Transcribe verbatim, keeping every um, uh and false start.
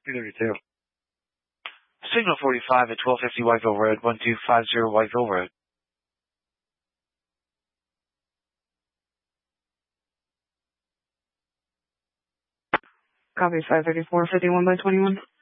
three thirty-two. Signal forty-five at twelve fifty Whiteville Road, one two five zero Whiteville Road. Copy five thirty-four, fifty-one by twenty-one.